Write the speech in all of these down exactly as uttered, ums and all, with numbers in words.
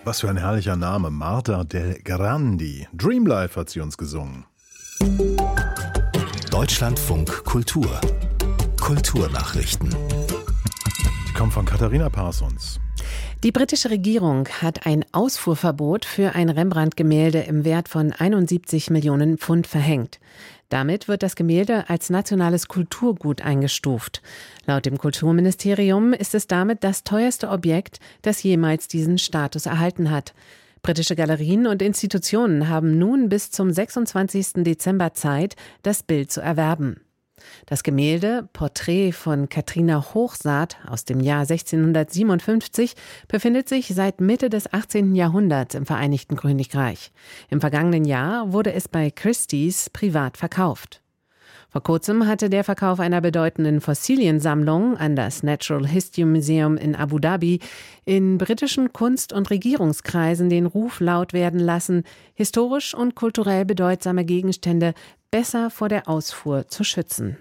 Was für ein herrlicher Name. Marta del Grandi. Dreamlife hat sie uns gesungen. Deutschlandfunk Kultur. Kulturnachrichten. Die kommen von Katharina Parsons. Die britische Regierung hat ein Ausfuhrverbot für ein Rembrandt-Gemälde im Wert von einundsiebzig Millionen Pfund verhängt. Damit wird das Gemälde als nationales Kulturgut eingestuft. Laut dem Kulturministerium ist es damit das teuerste Objekt, das jemals diesen Status erhalten hat. Britische Galerien und Institutionen haben nun bis zum sechsundzwanzigsten Dezember Zeit, das Bild zu erwerben. Das Gemälde Porträt von Katrina Hochsaat aus dem Jahr sechzehnhundertsiebenundfünfzig befindet sich seit Mitte des achtzehnten Jahrhunderts im Vereinigten Königreich. Im vergangenen Jahr wurde es bei Christie's privat verkauft. Vor kurzem hatte der Verkauf einer bedeutenden Fossiliensammlung an das Natural History Museum in Abu Dhabi in britischen Kunst- und Regierungskreisen den Ruf laut werden lassen, historisch und kulturell bedeutsame Gegenstände besser vor der Ausfuhr zu schützen.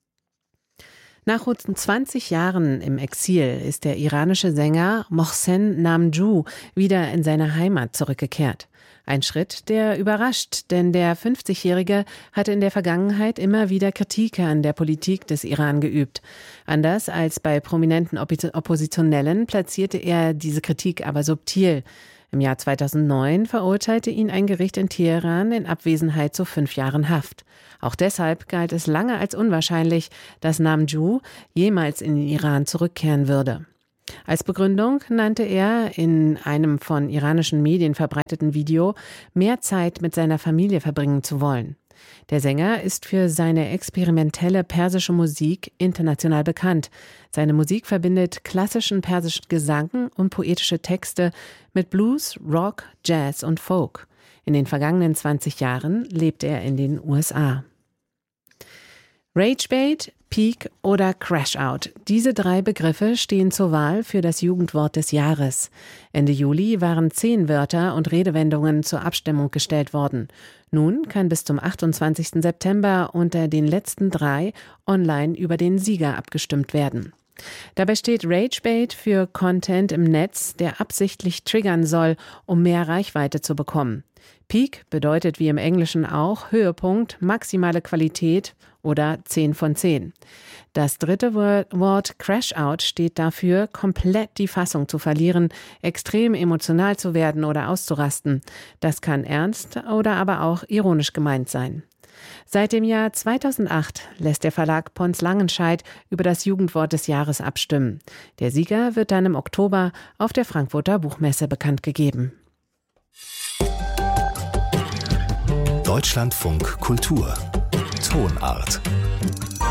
Nach rund zwanzig Jahren im Exil ist der iranische Sänger Mohsen Namjoo wieder in seine Heimat zurückgekehrt. Ein Schritt, der überrascht, denn der fünfzigjährige hatte in der Vergangenheit immer wieder Kritik an der Politik des Iran geübt. Anders als bei prominenten Oppositionellen platzierte er diese Kritik aber subtil. Im Jahr zweitausendneun verurteilte ihn ein Gericht in Teheran in Abwesenheit zu fünf Jahren Haft. Auch deshalb galt es lange als unwahrscheinlich, dass Namjoo jemals in den Iran zurückkehren würde. Als Begründung nannte er in einem von iranischen Medien verbreiteten Video, mehr Zeit mit seiner Familie verbringen zu wollen. Der Sänger ist für seine experimentelle persische Musik international bekannt. Seine Musik verbindet klassischen persischen Gesang und poetische Texte mit Blues, Rock, Jazz und Folk. In den vergangenen zwanzig Jahren lebt er in den U S A. Ragebait, Peak oder Crashout. Diese drei Begriffe stehen zur Wahl für das Jugendwort des Jahres. Ende Juli waren zehn Wörter und Redewendungen zur Abstimmung gestellt worden. Nun kann bis zum achtundzwanzigsten September unter den letzten drei online über den Sieger abgestimmt werden. Dabei steht Ragebait für Content im Netz, der absichtlich triggern soll, um mehr Reichweite zu bekommen. Peak bedeutet wie im Englischen auch Höhepunkt, maximale Qualität oder zehn von zehn. Das dritte Wort Crashout steht dafür, komplett die Fassung zu verlieren, extrem emotional zu werden oder auszurasten. Das kann ernst oder aber auch ironisch gemeint sein. Seit dem Jahr zweitausendacht lässt der Verlag Pons Langenscheidt über das Jugendwort des Jahres abstimmen. Der Sieger wird dann im Oktober auf der Frankfurter Buchmesse bekannt gegeben. Deutschlandfunk Kultur. Tonart.